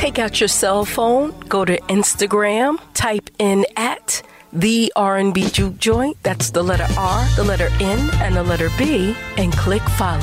Take out your cell phone, go to Instagram, type in at the R&B Juke Joint. That's the letter R, the letter N, and the letter B, and click follow.